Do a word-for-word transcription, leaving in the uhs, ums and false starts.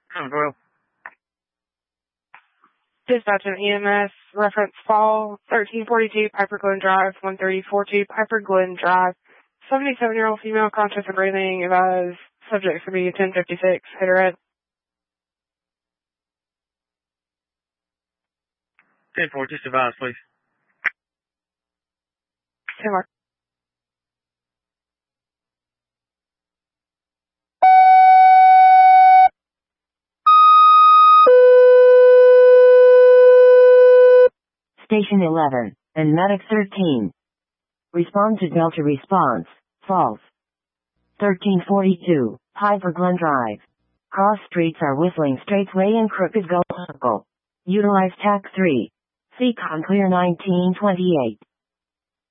Oh, Doyle. Dispatch and E M S, reference fall, thirteen forty-two Piper Glen Drive, one thirty forty-two Piper Glen Drive. seventy-seven-year-old female, conscious of breathing, advised subject to be ten fifty-six, hit her head. ten four, just advise, please. ten mark. Station eleven, and Medic thirteen. Respond to Delta response, false. thirteen forty-two, Piper Glen Drive. Cross streets are Whistling Straightway and Crooked Gulch Circle. Utilize T A C three. Seacon clear nineteen twenty-eight.